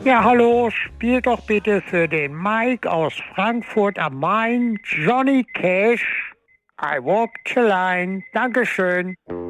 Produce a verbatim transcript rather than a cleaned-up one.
Ja, hallo, spiel doch bitte für den Mike aus Frankfurt am Main Johnny Cash. I Walk the Line. Dankeschön.